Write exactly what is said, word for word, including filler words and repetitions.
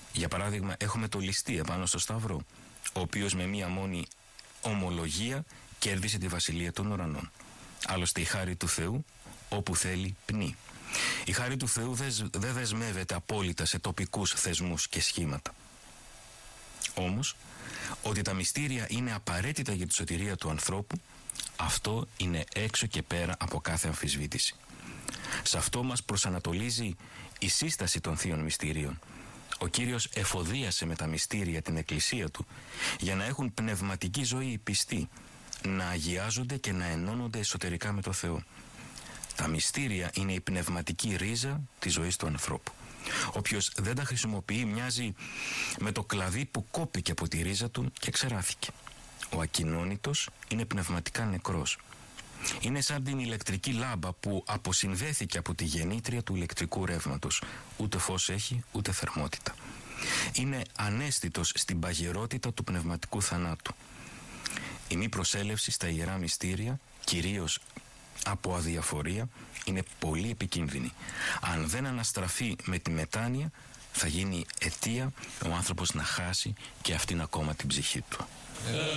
Για παράδειγμα, έχουμε το ληστή επάνω στο Σταυρό, ο οποίος με μία μόνη ομολογία κέρδισε τη βασιλεία των ουρανών. Άλλωστε η χάρη του Θεού όπου θέλει πνί. Η χάρη του Θεού δεν δεσμεύεται απόλυτα σε τοπικούς θεσμούς και σχήματα. Όμως, ότι τα μυστήρια είναι απαραίτητα για τη σωτηρία του ανθρώπου, αυτό είναι έξω και πέρα από κάθε αμφισβήτηση. Σε αυτό μας προσανατολίζει η σύσταση των θείων μυστηρίων. Ο Κύριος εφοδίασε με τα μυστήρια την Εκκλησία Του για να έχουν πνευματική ζωή οι πιστοί, να αγιάζονται και να ενώνονται εσωτερικά με το Θεό. Τα μυστήρια είναι η πνευματική ρίζα της ζωής του ανθρώπου. Όποιος δεν τα χρησιμοποιεί μοιάζει με το κλαδί που κόπηκε από τη ρίζα του και ξεράθηκε. Ο ακοινώνητος είναι πνευματικά νεκρός. Είναι σαν την ηλεκτρική λάμπα που αποσυνδέθηκε από τη γεννήτρια του ηλεκτρικού ρεύματος. Ούτε φως έχει, ούτε θερμότητα. Είναι αναίσθητος στην παγερότητα του πνευματικού θανάτου. Η μη προσέλευση στα ιερά μυστήρια, κυρίως από αδιαφορία, είναι πολύ επικίνδυνη. Αν δεν αναστραφεί με τη μετάνοια, θα γίνει αιτία ο άνθρωπος να χάσει και αυτήν ακόμα την ψυχή του.